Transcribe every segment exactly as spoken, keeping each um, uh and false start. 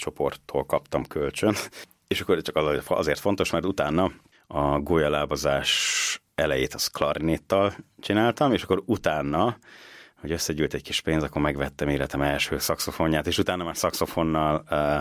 csoporttól kaptam kölcsön, és akkor csak azért fontos, mert utána a gólyalábazás elejét az klarinéttal csináltam, és akkor utána, hogy összegyűlt egy kis pénz, akkor megvettem életem első szaxofonját, és utána már szaxofonnal uh,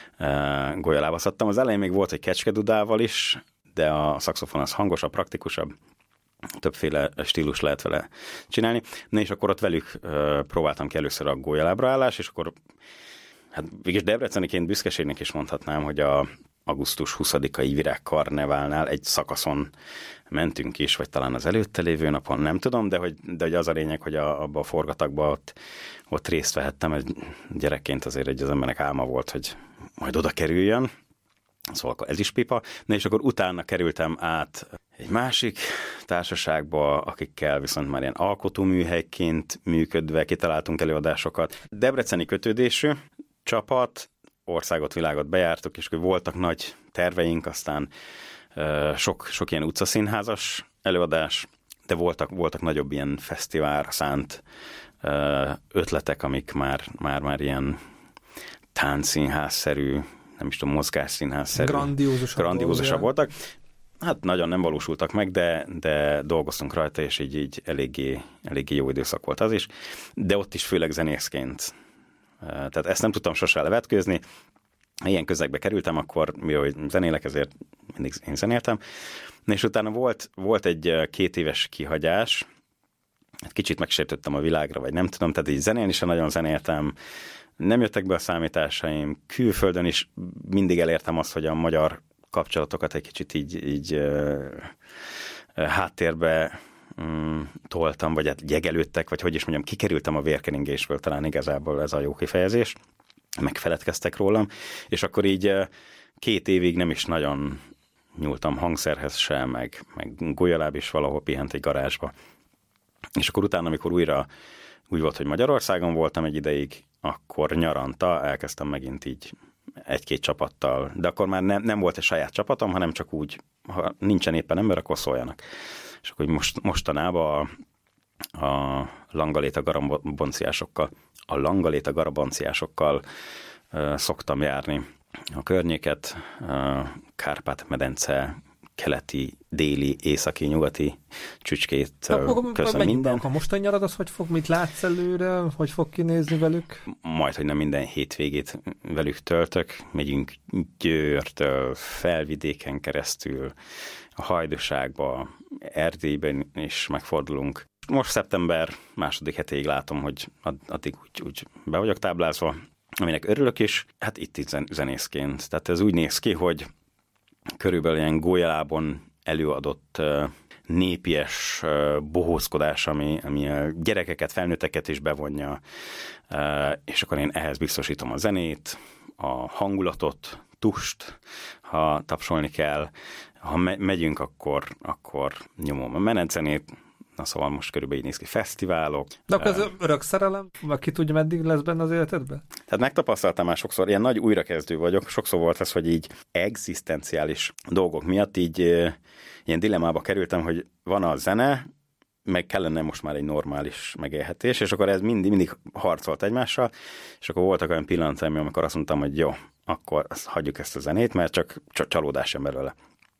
uh, gólyalábazhattam. Az elején még volt egy kecskedudával is, de a szaxofon az hangosabb, praktikusabb, többféle stílus lehet vele csinálni. Na és akkor ott velük uh, próbáltam ki először a gólyalábra állás, és akkor hát végig debreceniként büszkeségnek is mondhatnám, hogy a augusztus huszadikai virágkarneválnál egy szakaszon mentünk is, vagy talán az előtte lévő napon, nem tudom, de hogy, de hogy az a lényeg, hogy a, abba a forgatagba ott, ott részt vehettem, egy gyerekként azért egy az embernek álma volt, hogy majd oda kerüljön, szóval akkor ez is pipa, na és akkor utána kerültem át egy másik társaságba, akikkel viszont már ilyen alkotóműhelyként működve kitaláltunk előadásokat. Debreceni kötődésű csapat, országot, világot bejártuk, és akkor voltak nagy terveink, aztán uh, sok, sok ilyen utcaszínházas előadás, de voltak, voltak nagyobb ilyen fesztiválra szánt uh, ötletek, amik már, már, már ilyen táncszínházszerű, nem is tudom, mozgásszínházszerű, grandiózusabb, grandiózusabb voltak. Hát nagyon nem valósultak meg, de, de dolgoztunk rajta, és így, így eléggé, eléggé jó időszak volt az is. De ott is főleg zenészként. Tehát ezt nem tudtam sosem levetkőzni. Ha ilyen közegbe kerültem, akkor mi, hogy zenélek, ezért mindig én zenéltem. És utána volt, volt egy két éves kihagyás, kicsit megsértöttem a világra, vagy nem tudom, tehát így zenélni sem nagyon zenéltem, nem jöttek be a számításaim, külföldön is mindig elértem azt, hogy a magyar kapcsolatokat egy kicsit így, így uh, uh, háttérbe um, toltam, vagy hát jegelődtek, vagy hogy is mondjam, kikerültem a vérkeringésből, talán igazából ez a jó kifejezés, megfeledkeztek rólam, és akkor így uh, két évig nem is nagyon nyúltam hangszerhez sem, meg, meg golyaláb is valahol pihent egy garázsba. És akkor utána, amikor újra úgy volt, hogy Magyarországon voltam egy ideig, akkor nyaranta elkezdtem megint így egy-két csapattal, de akkor már nem, nem volt egy saját csapatom, hanem csak úgy, ha nincsen éppen ember, akkor szóljanak. És akkor most, mostanában a, a langaléta garabonciásokkal, a langaléta garabonciásokkal uh, szoktam járni a környéket, uh, Kárpát-medence, keleti, déli, északi, nyugati csücskét köszön minden. Ha mostan nyarad, az hogy fog, mit látsz előre, hogy fog kinézni velük? Majd, hogy nem minden hétvégét velük töltök, megyünk Győrtől, Felvidéken keresztül, a Hajdúságba, Erdélyben is megfordulunk. Most szeptember második hetéig látom, hogy addig úgy, úgy be vagyok táblázva, aminek örülök is, hát itt is zenészként. Tehát ez úgy néz ki, hogy körülbelül ilyen gólyalábon előadott uh, népies uh, bohózkodás, ami, ami a gyerekeket, felnőtteket is bevonja, uh, és akkor én ehhez biztosítom a zenét, a hangulatot, tust, ha tapsolni kell. Ha me- megyünk, akkor, akkor nyomom a menetzenét, na szóval most körülbelül így néz ki, fesztiválok. De akkor ez örök szerelem? Vagy ki tudja, meddig lesz benne az életedben? Tehát megtapasztaltam már sokszor, ilyen nagy újrakezdő vagyok, sokszor volt ez, hogy így egzisztenciális dolgok miatt így ilyen dilemmába kerültem, hogy van a zene, meg kellene most már egy normális megélhetés, és akkor ez mindig, mindig harcolt egymással, és akkor voltak olyan pillanatok, amikor azt mondtam, hogy jó, akkor hagyjuk ezt a zenét, mert csak csalódás sem belőle.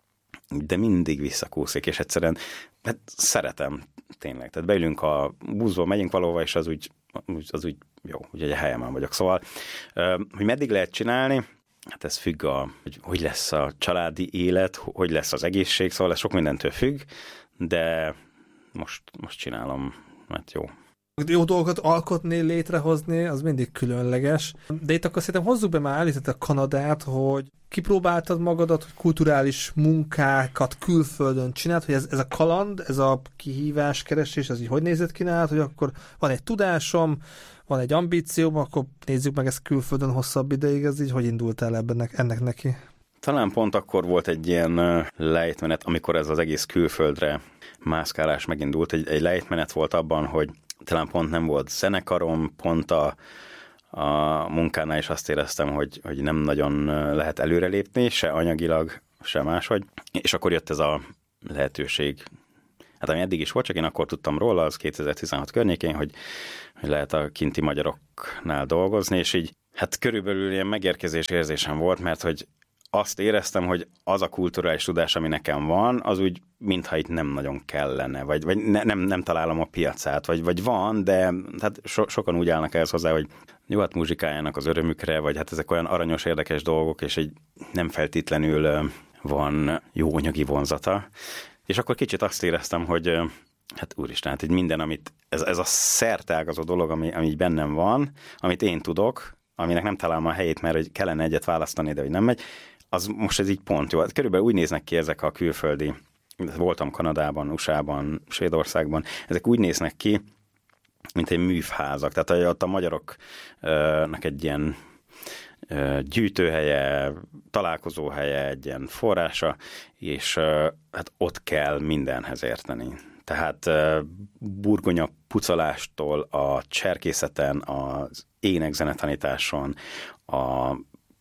De mindig visszakúszik, és egyszerűen hát szeretem tényleg. Tehát beülünk a buszba, megyünk valahova, és az úgy, az úgy jó, ugye a helyemen vagyok. Szóval, hogy meddig lehet csinálni, hát ez függ, a, hogy hogy lesz a családi élet, hogy lesz az egészség, szóval ez sok mindentől függ, de most, most csinálom, mert jó. Jó dolgokat alkotni, létrehozni, az mindig különleges. De itt akkor szerintem hozzuk be, már állított a Kanadát, hogy kipróbáltad magadat, hogy kulturális munkákat külföldön csinált, hogy ez, ez a kaland, ez a kihívás, keresés, ez így hogy nézett ki nálad, hogy akkor van egy tudásom, van egy ambícióm, akkor nézzük meg ezt külföldön hosszabb ideig, ez így hogy indultál ebben, ennek neki? Talán pont akkor volt egy ilyen lejtmenet, amikor ez az egész külföldre mászkálás megindult. Egy, egy lejtmenet volt abban, hogy talán pont nem volt zenekarom, pont a, a munkánál is azt éreztem, hogy, hogy nem nagyon lehet előrelépni, se anyagilag, se máshogy. És akkor jött ez a lehetőség, hát ami eddig is volt, csak én akkor tudtam róla, az kétezer-tizenhat környékén, hogy, hogy lehet a kinti magyaroknál dolgozni, és így Hát körülbelül ilyen megérkezés érzésem volt, mert hogy azt éreztem, hogy az a kulturális tudás, ami nekem van, az úgy, mintha itt nem nagyon kellene, vagy, vagy ne, nem, nem találom a piacát, vagy, vagy van, de hát so, sokan úgy állnak ehhez hozzá, hogy jó, hát muzsikájának az örömükre, vagy hát ezek olyan aranyos, érdekes dolgok, és egy nem feltétlenül van jó anyagi vonzata. És akkor kicsit azt éreztem, hogy hát úristen, hát így minden, amit, ez, ez a szerteágazó dolog, ami, ami így bennem van, amit én tudok, aminek nem találom a helyét, mert hogy kellene egyet választani, de hogy nem megy, az most ez így pont jó. Körülbelül úgy néznek ki ezek a külföldi, voltam Kanadában, u es á-ban, Svédországban, ezek úgy néznek ki, mint egy művházak. Tehát ott a magyaroknak egy ilyen gyűjtőhelye, találkozóhelye, egy ilyen forrása, és hát ott kell mindenhez érteni. Tehát burgonya pucolástól a cserkészeten, az ének-zenetanításon, a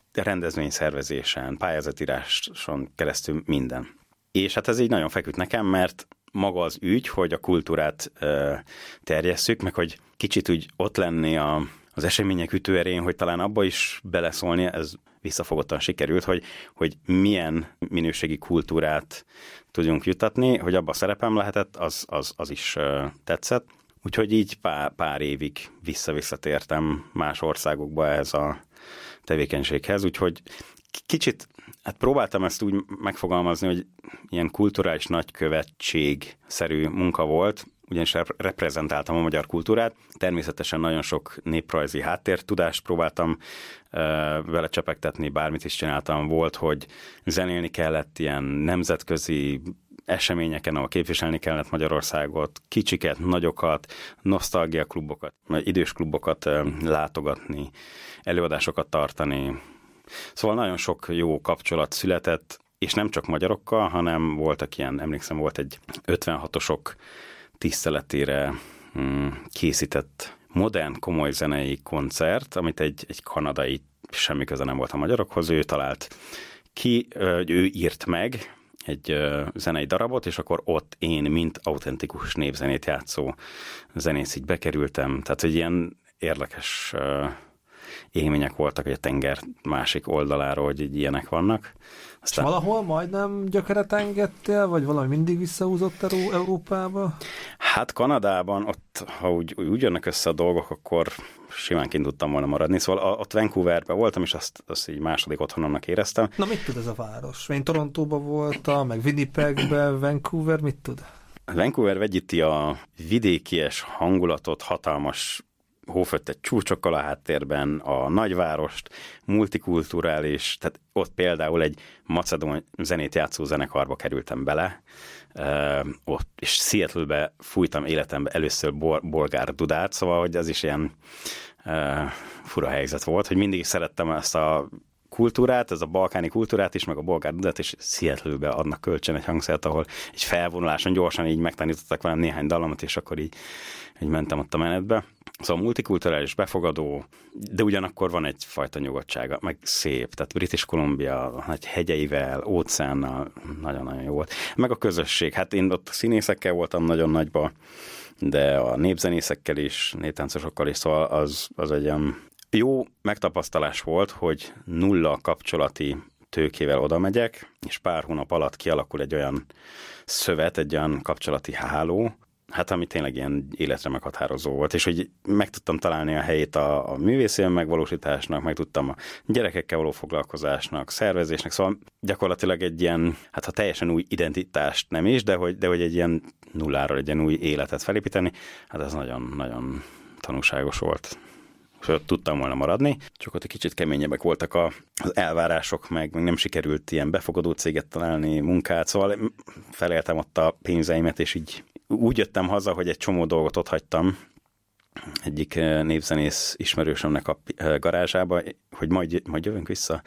rendezvényszervezésen, pályázatíráson keresztül minden. És hát ez így nagyon feküdt nekem, mert maga az ügy, hogy a kultúrát ö, terjesszük, meg hogy kicsit úgy ott lenni a, az események ütőerén, hogy talán abba is beleszólni, ez visszafogottan sikerült, hogy, hogy milyen minőségi kultúrát tudjunk jutatni, hogy abba szerepem lehetett, az, az, az is ö, tetszett. Úgyhogy így pár, pár évig vissza-visszatértem más országokba ez a tevékenységhez, úgyhogy kicsit, hát próbáltam ezt úgy megfogalmazni, hogy ilyen kulturális nagykövetség-szerű munka volt, ugyanis reprezentáltam a magyar kultúrát. Természetesen nagyon sok néprajzi háttértudást próbáltam uh, vele csepegtetni, bármit is csináltam. Volt, hogy zenélni kellett ilyen nemzetközi eseményeken, ahol képviselni kellett Magyarországot, kicsiket, nagyokat, nosztalgiaklubokat, idős klubokat uh, látogatni, előadásokat tartani. Szóval nagyon sok jó kapcsolat született, és nem csak magyarokkal, hanem voltak ilyen, emlékszem, volt egy ötvenhatosok tiszteletére hmm, készített modern, komoly zenei koncert, amit egy, egy kanadai, semmi köze nem volt a magyarokhoz, ő talált ki, ő írt meg egy zenei darabot, és akkor ott én, mint autentikus népzenét játszó zenész így bekerültem. Tehát, hogy ilyen érdekes élmények voltak, hogy a tenger másik oldaláról, hogy így ilyenek vannak. Aztán... És valahol majdnem gyökeret engedtél, vagy valami mindig visszahúzott Európába? Hát Kanadában, ott, ha úgy, úgy jönnek össze a dolgok, akkor simán kint tudtam volna maradni. Szóval ott Vancouverben voltam, és azt, azt így második otthonomnak éreztem. Na, mit tud ez a város? Én Torontóban voltam, meg Winnipegben, Vancouver, mit tud? Vancouver vegyíti a vidékies hangulatot, hatalmas hóföttet csúcsokkal a háttérben, a nagyvárost, multikulturális, tehát ott például egy macedón zenét játszó zenekarba kerültem bele, uh, ott, és Seattle-be fújtam életemben először bol- bolgár dudát, szóval hogy ez is ilyen uh, fura helyzet volt, hogy mindig szerettem ezt a kultúrát, ez a balkáni kultúrát is, meg a bolgár dudát, és Seattle-be adnak kölcsön egy hangszert, ahol egy felvonuláson gyorsan így megtanítottak velem néhány dallamot, és akkor így, így mentem ott a menetbe. Szóval multikulturális, befogadó, de ugyanakkor van egyfajta nyugodtsága, meg szép, tehát British Columbia nagy hegyeivel, óceánnal, nagyon-nagyon jó volt. Meg a közösség, hát én ott színészekkel voltam nagyon nagyba, de a népzenészekkel is, néptáncosokkal is, szóval az, az egy olyan jó megtapasztalás volt, hogy nulla kapcsolati tőkével oda megyek, és pár hónap alatt kialakul egy olyan szövet, egy olyan kapcsolati háló, hát ami tényleg ilyen életre meghatározó volt, és hogy meg tudtam találni a helyét a, a művészi megvalósításnak, meg tudtam a gyerekekkel való foglalkozásnak, szervezésnek, szóval gyakorlatilag egy ilyen, hát ha teljesen új identitást nem is, de hogy, de hogy egy ilyen nulláról egy ilyen új életet felépíteni, hát ez nagyon-nagyon tanulságos volt. És ott tudtam volna maradni, csak ott egy kicsit keményebbek voltak a, az elvárások, meg, meg nem sikerült ilyen befogadó céget találni, munkát, szóval feléltem ott a pénzeimet, és így úgy jöttem haza, hogy egy csomó dolgot ott hagytam egyik népzenész ismerősömnek a garázsába, hogy majd, majd jövünk vissza,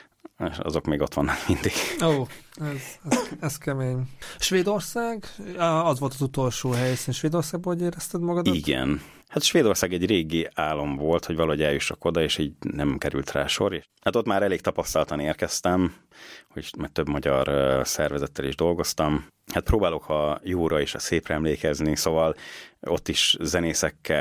és azok még ott vannak mindig. Ó, ez, ez, ez kemény. Svédország? Az volt az utolsó helyszín. Svédországban hogy érezted magadat? Igen. Hát Svédország egy régi álom volt, hogy valahogy eljussak oda, és így nem került rá sor. Hát ott már elég tapasztaltan érkeztem, hogy mert több magyar szervezettel is dolgoztam. Hát próbálok a jóra és a szépre emlékezni, szóval ott is zenészekkel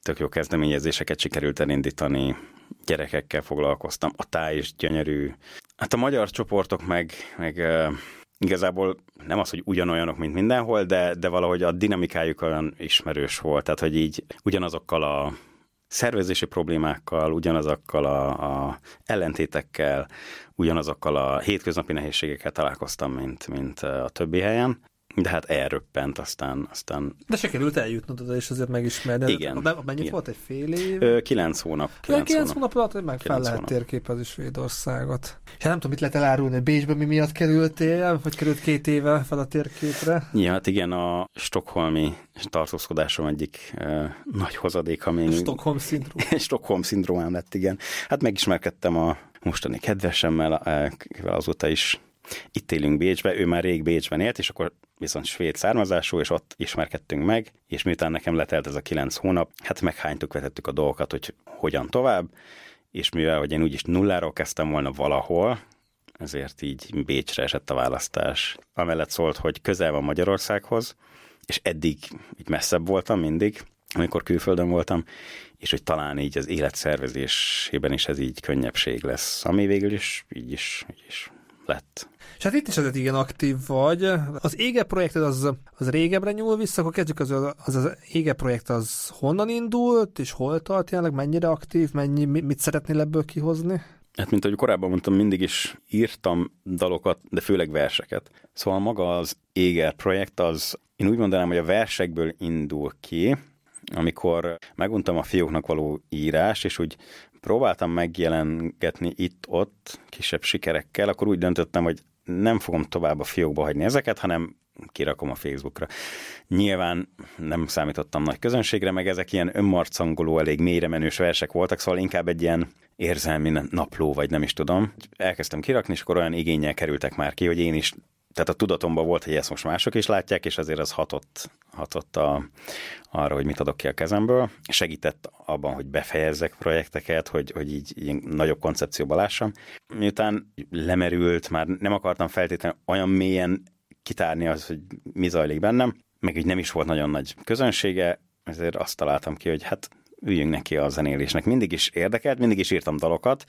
tök jó kezdeményezéseket sikerült elindítani, gyerekekkel foglalkoztam, a táj is gyönyörű. Hát a magyar csoportok meg, meg uh, igazából nem az, hogy ugyanolyanok, mint mindenhol, de, de valahogy a dinamikájuk olyan ismerős volt, tehát hogy így ugyanazokkal a szervezési problémákkal, ugyanazokkal a, a ellentétekkel, ugyanazokkal a hétköznapi nehézségekkel találkoztam, mint, mint a többi helyen. De hát elröppent, aztán... aztán... De se került eljutnod oda, és azért megismerni. Igen. Mennyit igen. volt? Egy fél év? Ö, kilenc hónap. Kilenc, kilenc hónap alatt, hogy meg fel lehet térképezni Svédországot. És nem tudom, mit lehet elárulni, hogy Bécsben mi miatt kerültél, vagy került két éve fel a térképre? Ja, hát igen, a stockholmi tartózkodásom egyik uh, nagy hozadéka még... A Stockholm szindróma. Stockholm szindrómám lett, igen. Hát megismerkedtem a mostani kedvesemmel, akivel azóta is itt élünk Bécsbe, ő már rég Bécsben élt, és akkor viszont svéd származású, és ott ismerkedtünk meg, és miután nekem letelt ez a kilenc hónap, hát meghánytuk, vetettük a dolgokat, hogy hogyan tovább, és mivel, hogy én úgyis nulláról kezdtem volna valahol, ezért így Bécsre esett a választás. Amellett szólt, hogy közel van Magyarországhoz, és eddig így messzebb voltam mindig, amikor külföldön voltam, és hogy talán így az életszervezésében is ez így könnyebbség lesz, ami végül is így is, így is lett. És hát itt is azért igen aktív vagy. Az ége projekted az, az régebbre nyúl vissza, akkor kezdjük az, az, az ége projekt az honnan indult, és hol tart jelenleg, mennyire aktív, mennyi, mit szeretnél ebből kihozni? Hát, mint ahogy korábban mondtam, mindig is írtam dalokat, de főleg verseket. Szóval maga az ége projekt az, én úgy mondanám, hogy a versekből indul ki, amikor meguntam a fióknak való írás, és úgy próbáltam megjelengetni itt-ott kisebb sikerekkel, akkor úgy döntöttem, hogy nem fogom tovább a fiókba hagyni ezeket, hanem kirakom a Facebookra. Nyilván nem számítottam nagy közönségre, meg ezek ilyen önmarcangoló, elég mélyre menős versek voltak, szóval inkább egy ilyen érzelmi napló, vagy nem is tudom. Elkezdtem kirakni, és akkor olyan igénnyel kerültek már ki, hogy én is, tehát a tudatomban volt, hogy ezt most mások is látják, és azért az hatott, hatott a, arra, hogy mit adok ki a kezemből. Segített abban, hogy befejezzek projekteket, hogy, hogy így, így nagyobb koncepcióba lássam. Miután lemerült, már nem akartam feltétlenül olyan mélyen kitárni az, hogy mi zajlik bennem, meg így nem is volt nagyon nagy közönsége, ezért azt találtam ki, hogy hát üljünk neki a zenélésnek. Mindig is érdekelt, mindig is írtam dalokat,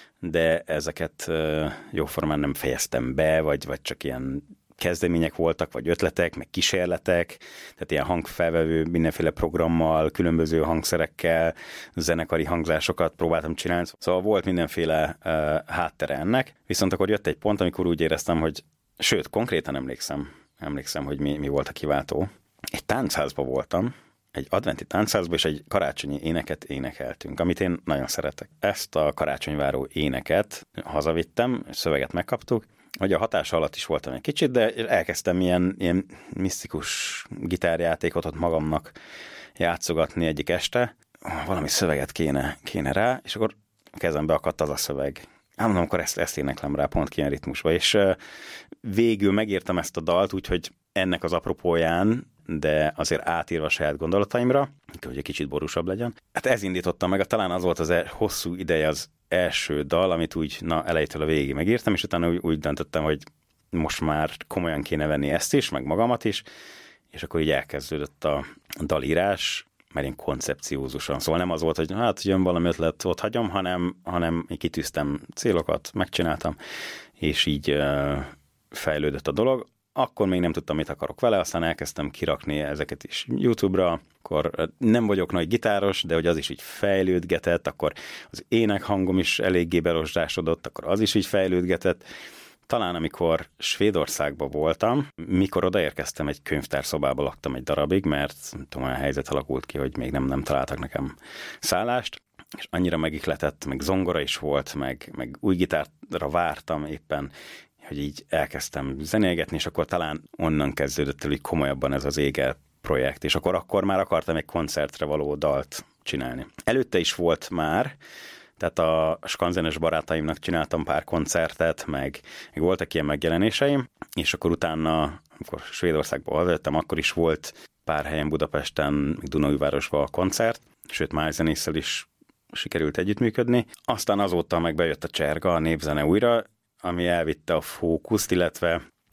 de ezeket jóformán nem fejeztem be, vagy, vagy csak ilyen kezdemények voltak, vagy ötletek, meg kísérletek, tehát ilyen hangfelvevő mindenféle programmal, különböző hangszerekkel, zenekari hangzásokat próbáltam csinálni. Szóval volt mindenféle uh, háttere ennek, viszont akkor jött egy pont, amikor úgy éreztem, hogy sőt, konkrétan emlékszem, emlékszem, hogy mi, mi volt a kiváltó. Egy táncházban voltam, egy adventi táncházban, és egy karácsonyi éneket énekeltünk, amit én nagyon szeretek. Ezt a karácsonyváró éneket hazavittem, szöveget megkaptuk, hogy a hatás alatt is voltam egy kicsit, de elkezdtem ilyen, ilyen misztikus gitárjátékot ott magamnak játszogatni egyik este. Valami szöveget kéne, kéne rá, és akkor a kezembe akadt az a szöveg. Ám mondom, akkor ezt, ezt éneklem rá pont ki ilyen ritmusba, és uh, végül megírtam ezt a dalt, úgyhogy ennek az apropóján, de azért átírva a saját gondolataimra, hogy egy kicsit borúsabb legyen. Hát ez indította meg, talán az volt az el, hosszú ideje az első dal, amit úgy na, elejétől a végig megírtam, és utána úgy, úgy döntöttem, hogy most már komolyan kéne venni ezt is, meg magamat is, és akkor így elkezdődött a dalírás, mert én koncepciózusan. Szóval nem az volt, hogy hát jön valami ötlet, ott hagyom, hanem, hanem én kitűztem célokat, megcsináltam, és így uh, fejlődött a dolog. Akkor még nem tudtam, mit akarok vele, aztán elkezdtem kirakni ezeket is YouTube-ra, akkor nem vagyok nagy gitáros, de hogy az is így fejlődgetett, akkor az énekhangom is eléggé berosdásodott, akkor az is így fejlődgetett. Talán amikor Svédországban voltam, mikor odaérkeztem, egy könyvtárszobába laktam egy darabig, mert nem tudom, olyan helyzet alakult ki, hogy még nem, nem találtak nekem szállást, és annyira megihletett, meg zongora is volt, meg, meg új gitárra vártam éppen, hogy így elkezdtem zenélgetni, és akkor talán onnan kezdődött el, hogy komolyabban ez az ége projekt, és akkor, akkor már akartam egy koncertre való dalt csinálni. Előtte is volt már, tehát a skanzenes barátaimnak csináltam pár koncertet, meg, meg voltak ilyen megjelenéseim, és akkor utána, amikor Svédországba hazajöttem, akkor is volt pár helyen Budapesten, meg Dunaújvárosban a koncert, sőt más zenésszel is sikerült együttműködni. Aztán azóta meg bejött a cserga, a népzene újra, ami elvitte a fókuszt, illetve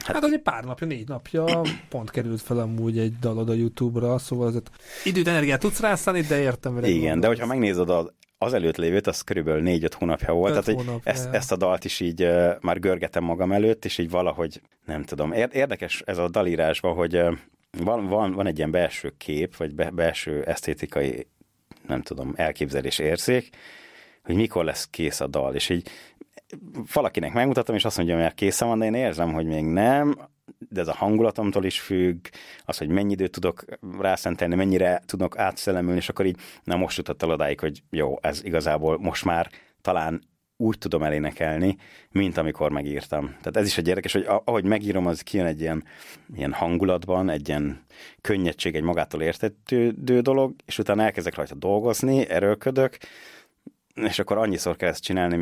Hát, hát az egy pár napja, négy napja pont került fel amúgy egy dalod a YouTube-ra, szóval azért időt, energiát tudsz rászállni, de értem. Igen, de hogyha megnézed az, az előtt lévőt, az körülbelül négy-öt hónapja volt, tehát hónapja. Ezt, ezt a dalt is így uh, már görgetem magam előtt, és így valahogy, nem tudom, érdekes ez a dalírásban, hogy uh, van, van, van egy ilyen belső kép, vagy be, belső esztétikai, nem tudom, elképzelés, érzék, hogy mikor lesz kész a dal, és így valakinek megmutatom, és azt mondja, hogy már készen van, de én érzem, hogy még nem, de ez a hangulatomtól is függ, az, hogy mennyi időt tudok rászentelni, mennyire tudok átszellemülni, és akkor így, na most jutott el odáig, hogy jó, ez igazából most már talán úgy tudom elénekelni, mint amikor megírtam. Tehát ez is egy érdekes, hogy ahogy megírom, az kijön egy ilyen, ilyen hangulatban, egy ilyen könnyedség, egy magától értetődő dolog, és utána elkezdek rajta dolgozni, erőlködök, és akkor annyiszor kell ezt csinálni,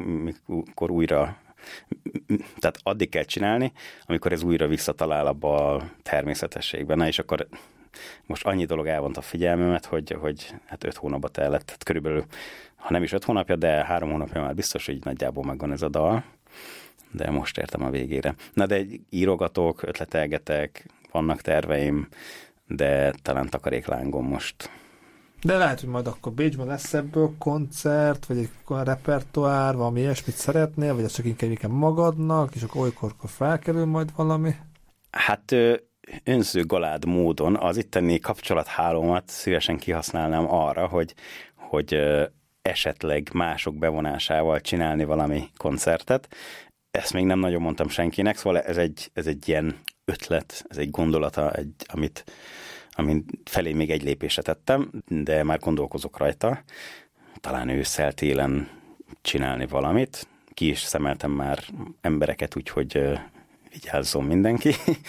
mikor újra, tehát addig kell csinálni, amikor ez újra visszatalál abba a természetességben. Na, és akkor most annyi dolog elvont a figyelmemet, hogy, hogy hát öt hónapba tellett, tehát körülbelül, ha nem is öt hónapja, de három hónapja már biztos, hogy nagyjából megvan ez a dal, de most értem a végére. Na, de írogatok, ötletelgetek, vannak terveim, de talán takaréklángom most. De lehet, hogy majd akkor Bécsben lesz ebből koncert, vagy egy repertoár, valami ilyesmit szeretnél, vagy ez csak inkább, inkább magadnak, és akkor olykor felkerül majd valami? Hát önző galád módon az itteni kapcsolathálómat szívesen kihasználnám arra, hogy, hogy esetleg mások bevonásával csinálni valami koncertet. Ezt még nem nagyon mondtam senkinek, szóval ez egy, ez egy ilyen ötlet, ez egy gondolata, egy, amit amin felé még egy lépésre tettem, de már gondolkozok rajta. Talán ősszel, télen csinálni valamit. Ki is szemeltem már embereket, úgyhogy uh, vigyázzon mindenki.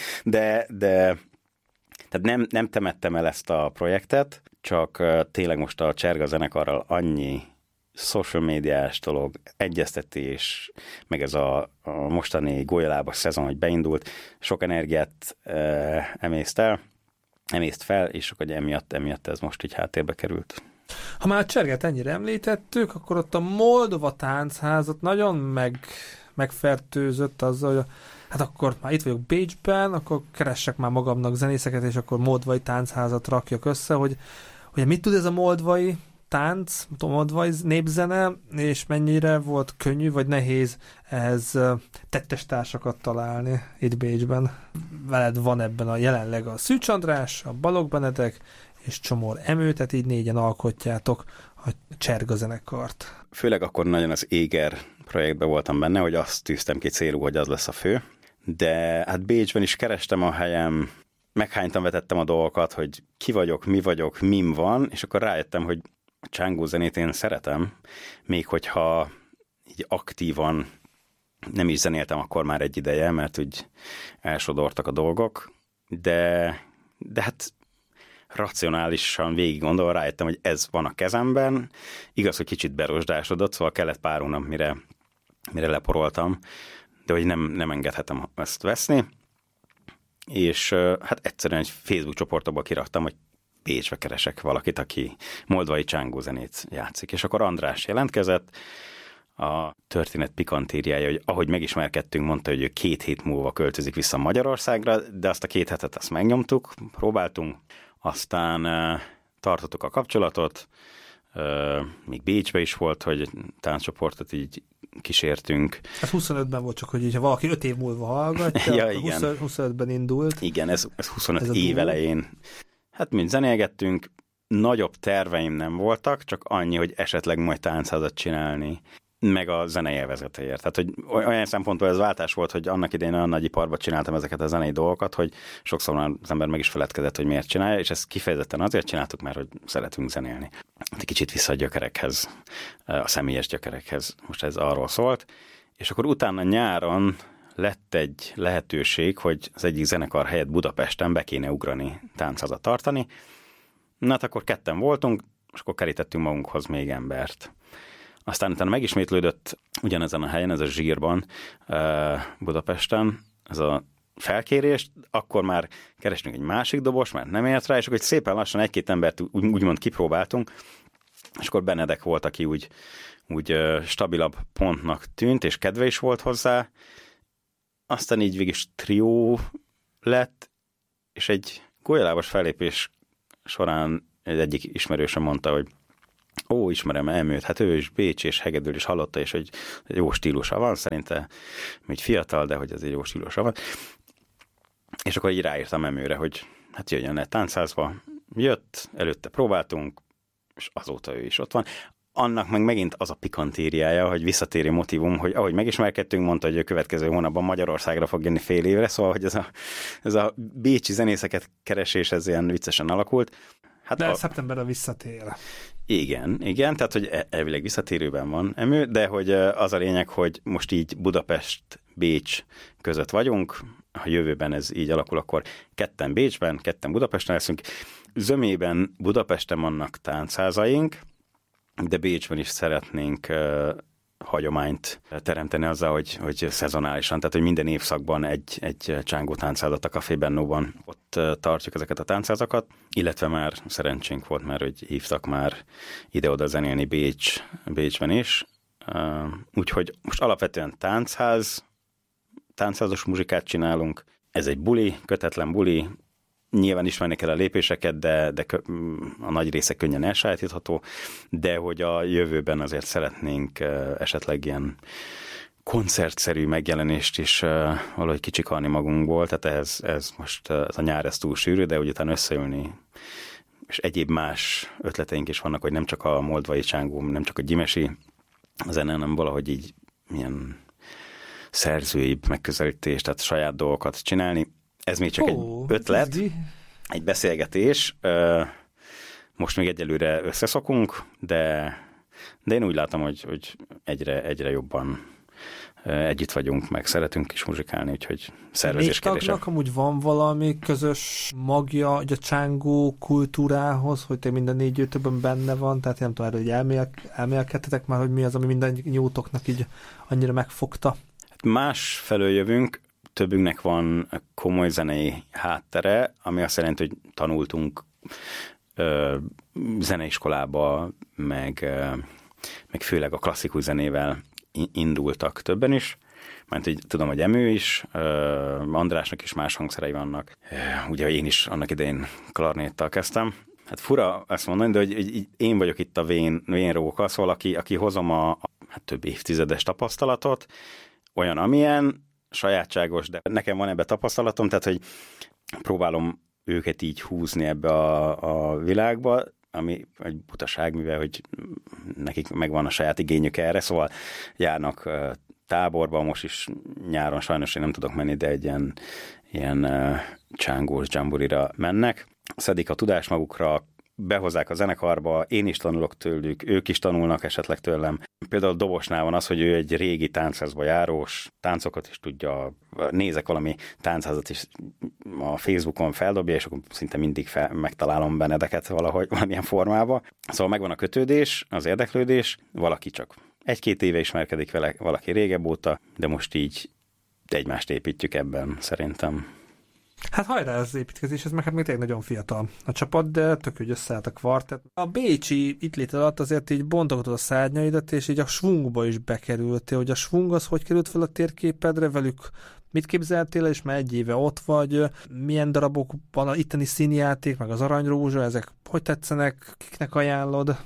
De, de tehát nem, nem temettem el ezt a projektet, csak uh, tényleg most a Cserga zenekarral annyi social médiás dolog, egyeztetés, meg ez a, a mostani golyalábas szezon, hogy beindult, sok energiát uh, emészt el, emészt fel, és akkor emiatt, emiatt ez most így háttérbe került. Ha már a Cserget ennyire említettük, akkor ott a Moldova Táncházat nagyon meg, megfertőzött azzal, hogy hát akkor már itt vagyok Bécsben, akkor keressek már magamnak zenészeket, és akkor moldvai táncházat rakjak össze, hogy, hogy mit tud ez a moldvai tánc, moldvai népzene, és mennyire volt könnyű vagy nehéz ehhez tettes társakat találni itt Bécsben. Veled van ebben a jelenleg a Szűcs András, a Balogh Benedek és Csomor Emő, tehát így négyen alkotjátok a Cserga zenekart. Főleg akkor nagyon az Éger projektben voltam benne, hogy azt tűztem ki célul, hogy az lesz a fő, de hát Bécsben is kerestem a helyem, meghánytam, vetettem a dolgokat, hogy ki vagyok, mi vagyok, mim van, és akkor rájöttem, hogy a csángó zenét én szeretem, még hogyha így aktívan nem is zenéltem akkor már egy ideje, mert úgy elsodortak a dolgok, de, de hát racionálisan végig gondolva rájöttem, hogy ez van a kezemben. Igaz, hogy kicsit berosdásodott, szóval kellett pár hónap, mire, mire leporoltam, de hogy nem, nem engedhetem ezt veszni. És hát egyszerűen egy Facebook csoportokba kiraktam, hogy Bécsbe keresek valakit, aki moldvai csángó zenét játszik. És akkor András jelentkezett, a történet pikantériája, hogy ahogy megismerkedtünk, mondta, hogy ő két hét múlva költözik vissza Magyarországra, de azt a két hetet azt megnyomtuk, próbáltunk, aztán uh, tartottuk a kapcsolatot, uh, még Bécsbe is volt, hogy tánccsoportot így kísértünk. Ez huszonötben volt, csak hogy ha valaki öt év múlva hallgatja, ja, akkor igen. huszonötben indult. Igen, ez, ez huszonöt ez év elején. Hát mind zenélgettünk, nagyobb terveim nem voltak, csak annyi, hogy esetleg majd táncházat csinálni, meg a zenejelvezetéért. Tehát, hogy olyan szempontból ez váltás volt, hogy annak idején olyan nagy iparban csináltam ezeket a zenei dolgokat, hogy sokszor már az ember meg is feledkezett, hogy miért csinálja, és ezt kifejezetten azért csináltuk, mert hogy szeretünk zenélni. Egy kicsit vissza a gyökerekhez, a személyes gyökerekhez. Most ez arról szólt. És akkor utána nyáron lett egy lehetőség, hogy az egyik zenekar helyett Budapesten be kéne ugrani, táncházat tartani. Na hát akkor ketten voltunk, és akkor kerítettünk magunkhoz még embert. Aztán utána megismétlődött ugyanezen a helyen, ez a Zsírban, Budapesten, ez a felkérés, akkor már kerestünk egy másik dobos, mert nem ért rá, és akkor szépen lassan egy-két embert úgymond kipróbáltunk, és akkor Benedek volt, aki úgy, úgy stabilabb pontnak tűnt, és kedve is volt hozzá, aztán így végig trió lett, és egy golyalábas fellépés során egy egyik ismerősöm mondta, hogy ó, ismerem Emőt, hát ő is Bécs és hegedül is hallotta, és hogy jó stílusa van, szerinte még fiatal, de hogy ez egy jó stílusa van. És akkor így ráírtam Emőre, hogy hát jöjjön le táncházba, jött, előtte próbáltunk, és azóta ő is ott van. Annak meg megint az a pikantériája, hogy visszatérő motivum, hogy ahogy megismerkedtünk, mondta, hogy a következő hónapban Magyarországra fog jönni fél évre, szóval hogy ez a, ez a bécsi zenészeket keresés, ez ilyen viccesen alakult. Hát de a... szeptemberre visszatér. Igen, igen, tehát hogy elvileg visszatérőben van Emő, de hogy az a lényeg, hogy most így Budapest-Bécs között vagyunk, ha jövőben ez így alakul, akkor ketten Bécsben, ketten Budapesten leszünk. Zömében Budapesten vannak táncházaink, de Bécsben is szeretnénk uh, hagyományt teremteni azzal, hogy, hogy szezonálisan, tehát hogy minden évszakban egy, egy csángó táncházat a Café Bennóban. Ott uh, tartjuk ezeket a táncházakat, illetve már szerencsénk volt, mert hogy hívtak már ide-oda zenélni Bécs, Bécsben is. Uh, úgyhogy most alapvetően táncház, táncházas muzsikát csinálunk. Ez egy buli, kötetlen buli, nyilván ismerni kell a lépéseket, de, de a nagy része könnyen elsajátítható, de hogy a jövőben azért szeretnénk esetleg ilyen koncertszerű megjelenést is valahogy kicsikarni magunkból, tehát ez, ez most ez a nyár ez túl sűrű, de hogy utána összeülni, és egyéb más ötleteink is vannak, hogy nem csak a moldvai csángó, nem csak a gyimesi zene, hanem valahogy így milyen szerzőibb megközelítés, tehát saját dolgokat csinálni. Ez még csak oh, egy ötlet, izgi. Egy beszélgetés. Most még egyelőre összeszokunk, de, de én úgy látom, hogy, hogy egyre, egyre jobban együtt vagyunk, meg szeretünk is muzsikálni, úgyhogy szervezés kérdése. Négy tagnak amúgy van valami közös magja a csángó kultúrához, hogy te minden négy ötökben benne van, tehát nem tudom, hogy elmél, elmélkedtetek már, hogy mi az, ami minden nyújtóknak így annyira megfogta. Más felől jövünk, többünknek van komoly zenei háttere, ami azt jelenti, hogy tanultunk ö, zeneiskolába, meg, ö, meg főleg a klasszikus zenével indultak többen is. Mert így tudom, hogy Emő is, ö, Andrásnak is más hangszerei vannak. Ugye én is annak idején klarnéttal kezdtem. Hát fura ezt mondani, de hogy, hogy én vagyok itt a vén, vénróka, szóval aki, aki hozom a, a hát több évtizedes tapasztalatot, olyan amilyen, sajátságos, de nekem van ebbe tapasztalatom, tehát hogy próbálom őket így húzni ebbe a, a világba, ami egy butaság, mivel hogy nekik megvan a saját igényük erre, szóval járnak táborba, most is nyáron sajnos én nem tudok menni, de egy ilyen, ilyen csángós dzsamburira mennek, szedik a tudást magukra, behozzák a zenekarba, én is tanulok tőlük, ők is tanulnak esetleg tőlem. Például Dobosnál van az, hogy ő egy régi táncházba járós, táncokat is tudja, nézek valami táncházat is a Facebookon feldobja, és akkor szinte mindig fel, megtalálom Benedeket valahogy valamilyen formában. Szóval megvan a kötődés, az érdeklődés, valaki csak egy-két éve ismerkedik vele, valaki régebb óta, de most így egymást építjük ebben szerintem. Hát hajrá az építkezés, ez meg hát még tényleg nagyon fiatal a csapat, de tök, hogy összeállt a kvartett. A bécsi itt lét alatt azért így bontogatod a szárnyaidat, és így a svungba is bekerültél, hogy a svung az hogy került fel a térképedre, velük mit képzeltél, és már egy éve ott vagy, milyen darabokban a itteni színjáték, meg az aranyrózsa, ezek hogy tetszenek, kiknek ajánlod?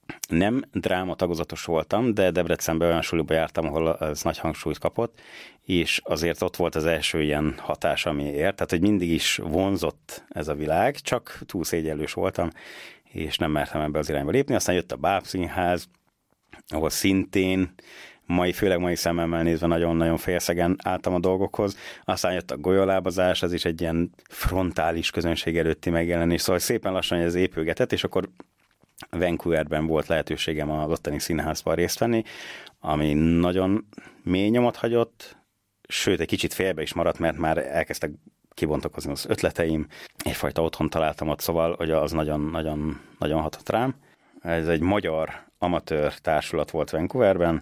Nem dráma tagozatos voltam, de Debrecenben olyan suliba jártam, ahol ez nagy hangsúlyt kapott, és azért ott volt az első ilyen hatás, ami ért, tehát hogy mindig is vonzott ez a világ, csak túl szégyellős voltam, és nem mertem ebbe az irányba lépni. Aztán jött a Bábszínház, ahol szintén mai, főleg mai szemmel nézve nagyon-nagyon félszegen álltam a dolgokhoz. Aztán jött a golyolábazás, ez is egy ilyen frontális közönség előtti megjelenés, szóval szépen lassan ez épülgetett, és akkor Vancouverben volt lehetőségem az ottani színházban részt venni, ami nagyon mély nyomot hagyott, sőt, egy kicsit félbe is maradt, mert már elkezdtek kibontakozni az ötleteim, egyfajta otthon találtam ott, szóval, hogy az nagyon-nagyon nagyon hatott rám. Ez egy magyar amatőr társulat volt Vancouverben,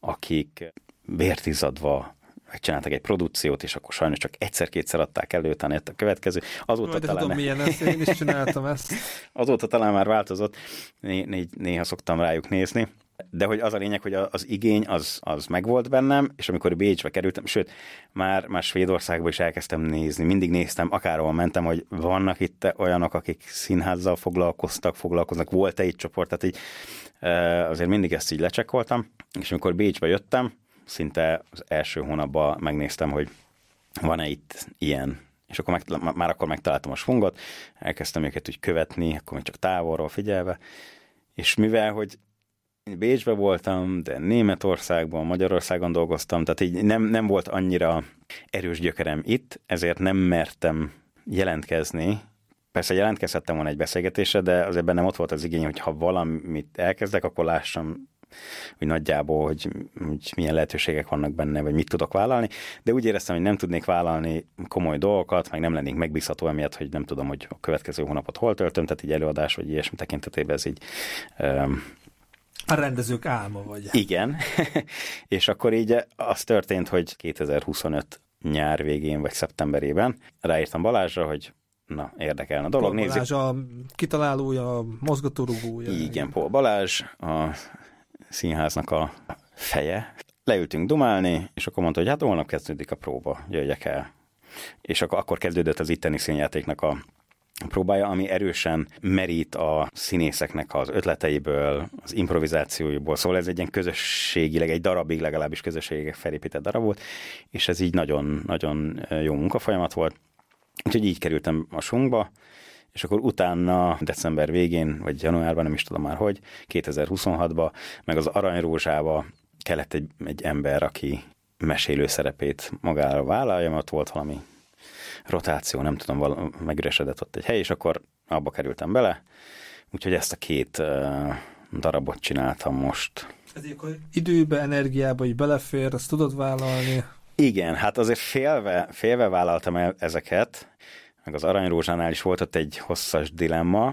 akik vértizadva megcsináltak egy produkciót, és akkor sajnos csak egyszer-kétszer adták elő, utána jött a következő. Azóta Majd talán... tudom, milyen ez, én is csináltam ezt. Azóta talán már változott, né- né- néha szoktam rájuk nézni. De hogy az a lényeg, hogy az igény az, az megvolt bennem, és amikor Bécsbe kerültem, sőt, már, már Svédországba is elkezdtem nézni, mindig néztem, akárhol mentem, hogy vannak itt olyanok, akik színházzal foglalkoztak, foglalkoznak, volt-e itt csoport, tehát így azért mindig ezt így lecsekkoltam, és amikor Bécsbe jöttem, szinte az első hónapban megnéztem, hogy van-e itt ilyen, és akkor meg, már akkor megtaláltam a svungot, elkezdtem őket úgy követni, akkor még csak távolról figyelve, és mivel, hogy Bécsben voltam, de Németországban, Magyarországon dolgoztam, tehát így nem, nem volt annyira erős gyökerem itt, ezért nem mertem jelentkezni. Persze jelentkezhettem volna egy beszélgetésre, de azért bennem ott volt az igény, hogy ha valamit elkezdek, akkor lássam, hogy nagyjából, hogy, hogy milyen lehetőségek vannak benne, vagy mit tudok vállalni, de úgy éreztem, hogy nem tudnék vállalni komoly dolgokat, meg nem lennék megbízható emiatt, hogy nem tudom, hogy a következő hónapot hol töltöm, tehát így előadás, vagy ilyesmi tekintetében ez így... Um, a rendezők álma vagy. Igen, és akkor így az történt, hogy kétezer-huszonöt nyár végén, vagy szeptemberében ráírtam Balázsra, hogy na, érdekelne a dolog. Paul Balázs a kitalálója, a mozgatórugója. Igen, Paul Balázs, a színháznak a feje. Leültünk dumálni, és akkor mondta, hogy hát holnap kezdődik a próba, jöjjek el. És akkor, akkor kezdődött az itteni színjátéknak a próbája, ami erősen merít a színészeknek az ötleteiből, az improvizációiból, szóval ez egy ilyen közösségileg, egy darabig legalábbis közösségek felépített darab volt, és ez így nagyon, nagyon jó munkafolyamat volt. Úgyhogy így kerültem a svungba, és akkor utána december végén, vagy januárban, nem is tudom már hogy, kétezer-huszonhatban, meg az Aranyrózsába kellett egy, egy ember, aki mesélő szerepét magára vállalja, mert ott volt valami rotáció, nem tudom, val- megüresedett ott egy hely, és akkor abba kerültem bele. Úgyhogy ezt a két uh, darabot csináltam most. Ez akkor időbe, energiába így belefér, ezt tudod vállalni? Igen, hát azért félve, félve vállaltam el ezeket, meg az Aranyrózsánál is volt ott egy hosszas dilemma.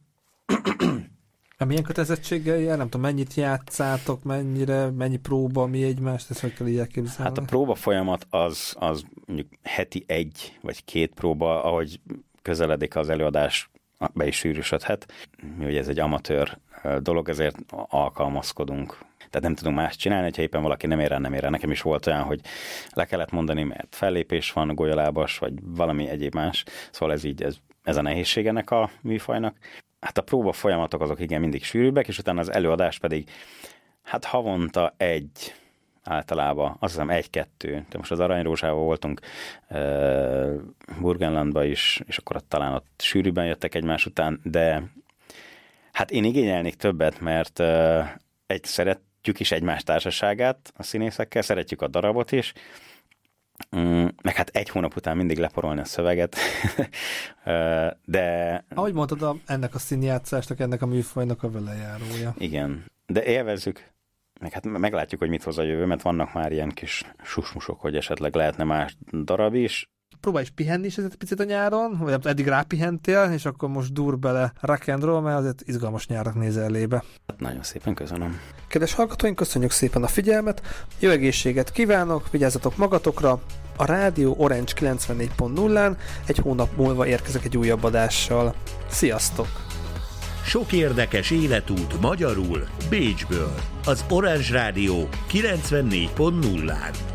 Milyen kötelezettséggel jár? Nem tudom, mennyit játszátok, mennyire, mennyi próba, mi egymást, ezt meg kell így elképzelni? Hát a próba folyamat az, az mondjuk heti egy vagy két próba, ahogy közeledik az előadás, be is sűrűsödhet. Mi ugye ez egy amatőr dolog, ezért alkalmazkodunk. Tehát nem tudunk más csinálni, hogyha éppen valaki nem ér rá, nem ér rá. Nekem is volt olyan, hogy le kellett mondani, mert fellépés van, golyalábas, vagy valami egyéb más. Szóval ez így, ez, ez a nehézség ennek a műfajnak. Hát a próba folyamatok azok igen mindig sűrűbbek, és utána az előadás pedig hát havonta egy, általában, azt hiszem egy-kettő. De most az Aranyrózsában voltunk, uh, Burgenlandban is, és akkor ott talán ott sűrűbben jöttek egymás után, de hát én igényelnék többet, mert uh, egy szeretjük is egymás társaságát a színészekkel, szeretjük a darabot is, Mm, meg hát egy hónap után mindig leporolni a szöveget, de... Ahogy mondtad, a, ennek a színjátszásnak, ennek a műfajnak a velejárója. Igen, de élvezzük, meg hát meglátjuk, hogy mit hoz a jövő, mert vannak már ilyen kis susmusok, hogy esetleg lehetne más darab is. Próbálj is pihenni is egy picit a nyáron, vagy eddig rápihentél, és akkor most dur bele rock and roll, mert azért izgalmas nyárak néz elébe. Hát nagyon szépen köszönöm. Kedves hallgatóink, köszönjük szépen a figyelmet, jó egészséget kívánok, vigyázzatok magatokra, a Rádió Orange kilencvennégy pont nullán egy hónap múlva érkezek egy újabb adással. Sziasztok! Sok érdekes életút magyarul Bécsből. Az Orange Rádió kilencvennégy pont nullán.